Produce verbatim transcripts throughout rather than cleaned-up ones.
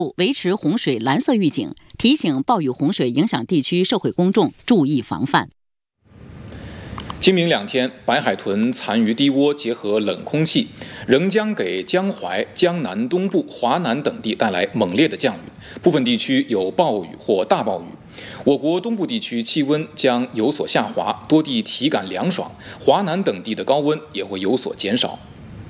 维持洪水蓝色预警，提醒暴雨洪水影响地区社会公众注意防范。 今明两天，白海豚残余低涡结合冷空气，仍将给江淮、江南东部、华南等地带来猛烈的降雨，部分地区有暴雨或大暴雨。我国东部地区气温将有所下滑，多地体感凉爽，华南等地的高温也会有所减少。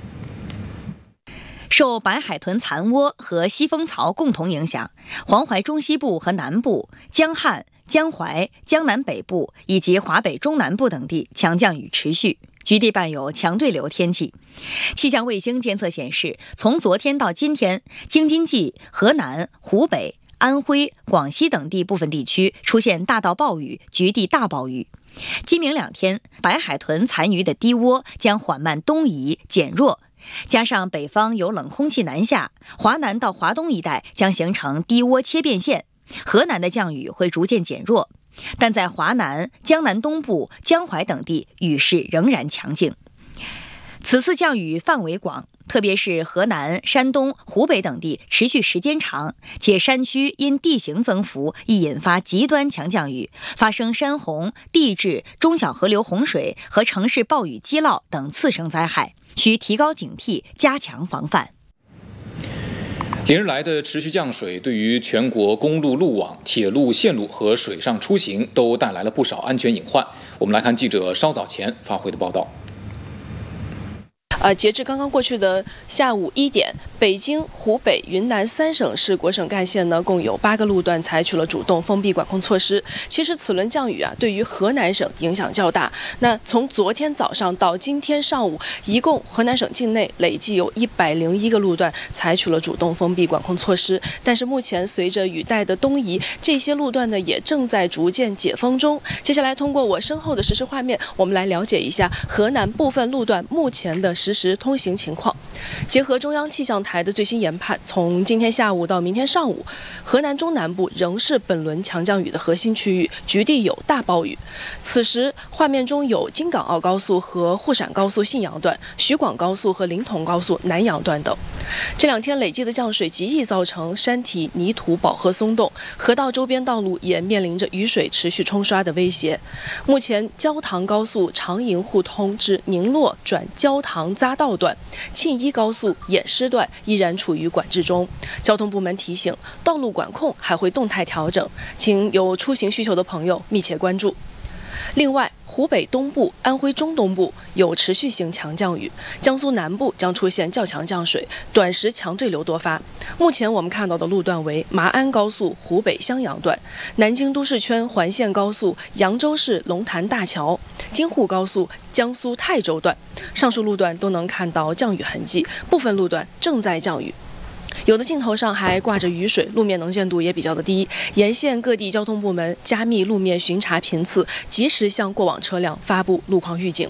受白海豚残涡和西风槽共同影响，黄淮中西部和南部、江汉、江淮、江南北部以及华北中南部等地强降雨持续，局地伴有强对流天气。气象卫星监测显示，从昨天到今天，京津冀、河南、湖北、安徽、广西等地部分地区出现大到暴雨、局地大暴雨。今明两天，白海豚残余的低涡将缓慢东移减弱，加上北方有冷空气南下，华南到华东一带将形成低涡切变线，河南的降雨会逐渐减弱，但在华南、江南东部、江淮等地雨势仍然强劲。此次降雨范围广，特别是河南、山东、湖北等地持续时间长，且山区因地形增幅易引发极端强降雨，发生山洪、地质、中小河流洪水和城市暴雨积涝等次生灾害，需提高警惕，加强防范。 连日来的持续降水，对于全国公路路网、铁路线路和水上出行都带来了不少安全隐患。我们来看记者稍早前发回的报道。 呃，截至刚刚过去的下午一点，北京、湖北、云南三省市国省干线呢，共有八个路段采取了主动封闭管控措施。其实此轮降雨啊，对于河南省影响较大。那从昨天早上到今天上午，一共河南省境内累计有一百零一个路段采取了主动封闭管控措施。但是目前随着雨带的东移，这些路段呢也正在逐渐解封中。接下来通过我身后的实时画面，我们来了解一下河南部分路段目前的实时通行情况。结合中央气象台的最新研判，从今天下午到明天上午，河南中南部仍是本轮强降雨的核心区域，局地有大暴雨。此时画面中有京港澳高速和沪陕高速信阳段、徐广高速和临潼高速南阳段等。这两天累计的降水极易造成山体泥土饱和松动，河道周边道路也面临着雨水持续冲刷的威胁。目前焦塘高速长营互通至宁洛转焦塘匝道段、沁一高速偃师段依然处于管制中。交通部门提醒，道路管控还会动态调整，请有出行需求的朋友密切关注。另外，湖北东部、安徽中东部有持续性强降雨，江苏南部将出现较强降水，短时强对流多发。目前我们看到的路段为麻安高速湖北襄阳段、南京都市圈环线高速扬州市龙潭大桥、京沪高速江苏泰州段。上述路段都能看到降雨痕迹，部分路段正在降雨。有的镜头上还挂着雨水，路面能见度也比较的低。沿线各地交通部门加密路面巡查频次，及时向过往车辆发布路况预警。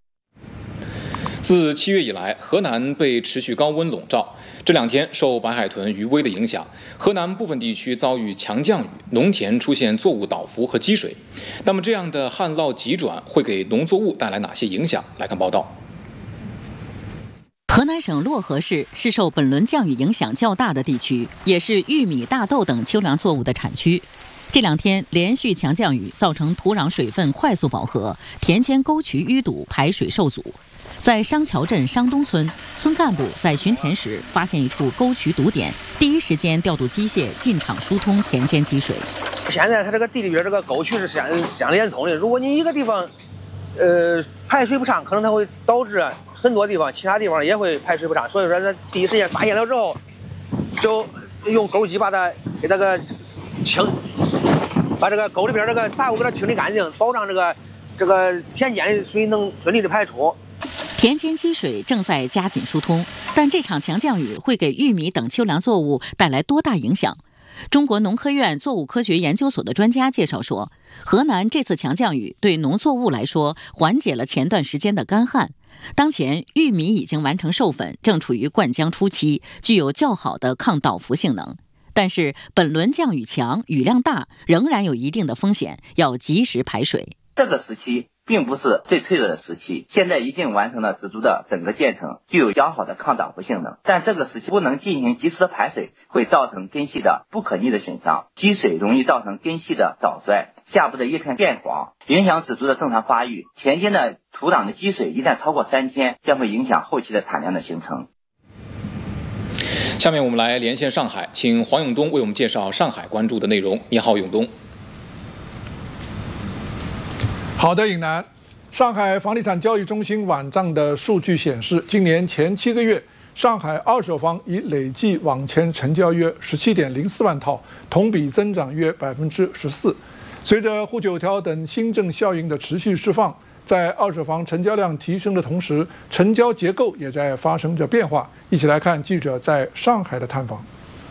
自七月以来，河南被持续高温笼罩。这两天受白海豚余威的影响，河南部分地区遭遇强降雨，农田出现作物倒伏和积水。那么这样的旱涝急转会给农作物带来哪些影响？来看报道。 河南省漯河市是受本轮降雨影响较大的地区，也是玉米、大豆等秋粮作物的产区。这两天连续强降雨造成土壤水分快速饱和，田间沟渠淤堵，排水受阻。在商桥镇商东村，村干部在巡田时发现一处沟渠堵点，第一时间调度机械进场疏通田间积水。 现在它这个地里边这个沟渠是相相连通的，如果你一个地方呃排水不畅，可能它会导致很多地方其他地方也会排水不畅，所以说在第一时间发现了之后，就用沟机把它给那个清，把这个沟里边这个杂物给它清理干净，保障这个这个田间的水能顺利的排出。 田间积水正在加紧疏通，但这场强降雨会给玉米等秋粮作物带来多大影响？中国农科院作物科学研究所的专家介绍说，河南这次强降雨对农作物来说缓解了前段时间的干旱。当前玉米已经完成授粉，正处于灌浆初期，具有较好的抗倒伏性能。但是本轮降雨强，雨量大，仍然有一定的风险，要及时排水。 这个时期并不是最脆弱的时期，现在已经完成了纸柱的整个建成，具有较好的抗倒伏性能。但这个时期不能进行及时的排水，会造成根系的不可逆的损伤，积水容易造成根系的早衰，下部的叶片变黄，影响纸柱的正常发育。田间的土壤的积水一旦超过三天，将会影响后期的产量的形成。 下面我们来连线上海，请黄永东为我们介绍上海关注的内容。你好，永东。 好的，尹楠。上海房地产交易中心网站的数据显示，今年前七个月，上海二手房已累计网签成交约十七点零四万套，同比增长约百分之十四。随着沪九条等新政效应的持续释放，在二手房成交量提升的同时，成交结构也在发生着变化。一起来看记者在上海的探访。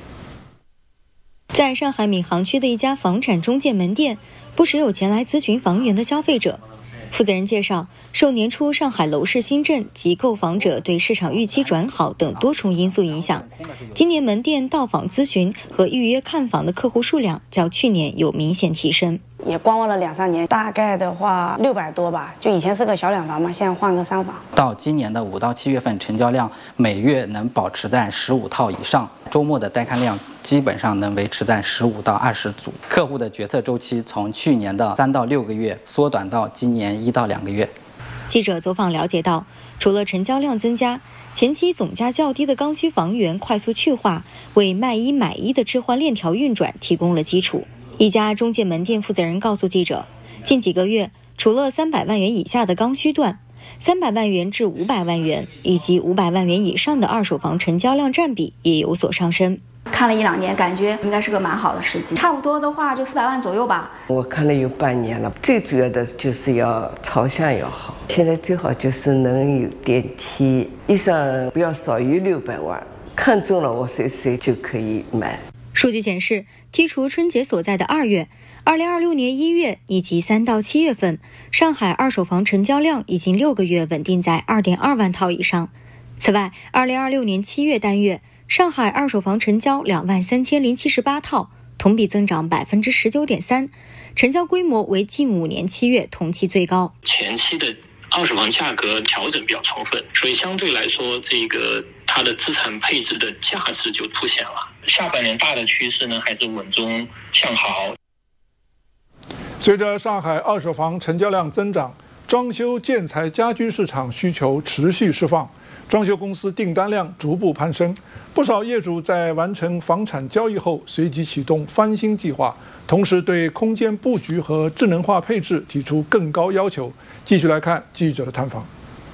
在上海闵行区的一家房产中介门店，不时有前来咨询房源的消费者。负责人介绍，受年初上海楼市新政及购房者对市场预期转好等多重因素影响，今年门店到访咨询和预约看房的客户数量较去年有明显提升。 也观望了两三年，大概的话六百多吧，就以前是个小两房嘛，现在换个三房。 到今年的五到七月份，成交量每月能保持在十五套以上，周末的带看量基本上能维持在十五到二十组。客户的决策周期从去年的三到六个月缩短到今年一到两个月。 记者走访了解到，除了成交量增加，前期总价较低的刚需房源快速去化，为卖一买一的置换链条运转提供了基础。一家中介门店负责人告诉记者，近几个月，除了三百万元以下的刚需段，三百万元至五百万元以及五百万元以上的二手房成交量占比也有所上升。 看了一两年，感觉应该是个蛮好的时机，差不多的话就四百万左右吧。 我看了有半年了，最主要的就是要朝向要好，现在最好就是能有电梯，预算不要少于六百万，看中了我随时就可以买。 数据显示，剔除春节所在的二月、二零二六年一月以及三到七月份，上海二手房成交量已经六个月稳定在二点二万套以上。此外，二零二六年七月单月，上海二手房成交两万三千零七十八套，同比增长百分之十九点三，成交规模为近五年七月同期最高。 前期的二手房价格调整比较充分，所以相对来说，这个它的资产配置的价值就凸显了。下半年大的趋势呢，还是稳中向好。 随着上海二手房成交量增长，装修建材家居市场需求持续释放，装修公司订单量逐步攀升。不少业主在完成房产交易后，随即启动翻新计划，同时对空间布局和智能化配置提出更高要求。继续来看记者的探访。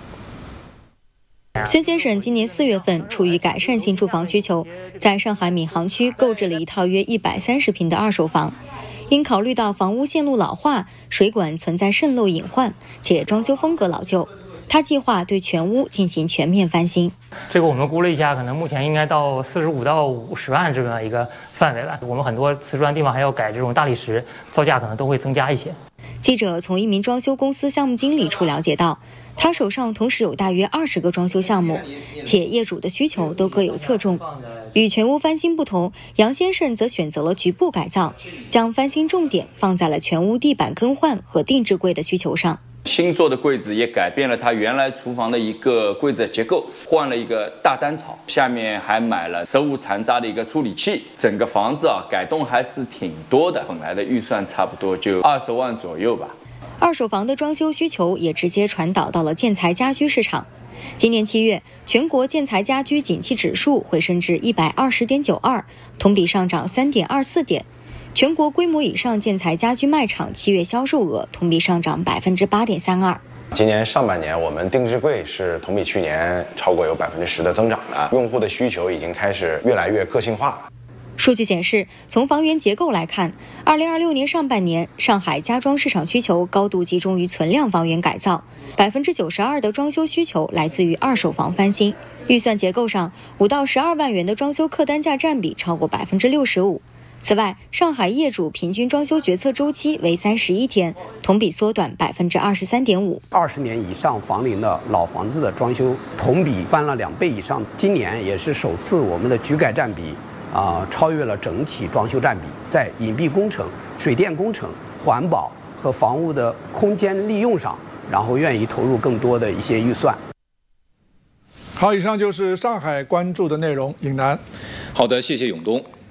孙先生今年四月份出于改善性住房需求，在上海闵行区购置了一套约一百三十平的二手房。因考虑到房屋线路老化、水管存在渗漏隐患，且装修风格老旧，他计划对全屋进行全面翻新。 这个我们估了一下，可能目前应该到四十五到五十万这么一个范围了。我们很多瓷砖地方还要改这种大理石，造价可能都会增加一些。 记者从一名装修公司项目经理处了解到，他手上同时有大约二十个装修项目，且业主的需求都各有侧重。与全屋翻新不同，杨先生则选择了局部改造，将翻新重点放在了全屋地板更换和定制柜的需求上。 新做的柜子也改变了它原来厨房的一个柜子结构，换了一个大单槽，下面还买了生物残渣的一个处理器。整个房子啊改动还是挺多的，本来的预算差不多就二十万左右吧。 二手房的装修需求也直接传导到了建材家居市场。今年七月，全国建材家居景气指数回升至一百二十点九二，同比上涨三点二四点。全国规模以上建材家居卖场七月销售额同比上涨百分之八点三二。 今年上半年，我们定制柜是同比去年超过有百分之十的增长的，用户的需求已经开始越来越个性化了。 数据显示，从房源结构来看，二零二六年上半年，上海家装市场需求高度集中于存量房源改造，百分之九十二的装修需求来自于二手房翻新。预算结构上，五到十二万元的装修客单价占比超过百分之六十五。此外，上海业主平均装修决策周期为三十一天，同比缩短百分之二十三点五。 二十年以上房龄的老房子的装修同比翻了两倍以上。今年也是首次我们的局改占比啊、呃、超越了整体装修占比，在隐蔽工程、水电工程、环保和房屋的空间利用上然后愿意投入更多的一些预算。 好，以上就是上海关注的内容。尹楠， 好的，谢谢永东。